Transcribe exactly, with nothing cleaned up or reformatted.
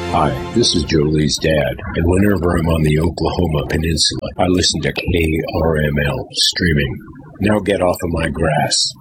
Hi, this is Jolie's dad, and whenever I'm on the Oklahoma Peninsula, I listen to K R M L streaming. Now get off of my grass.